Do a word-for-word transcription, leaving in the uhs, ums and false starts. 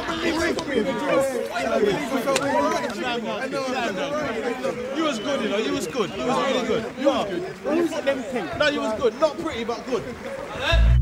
You was good, you know. You was good. You was really good. You are. No, you was good. Not pretty, but good.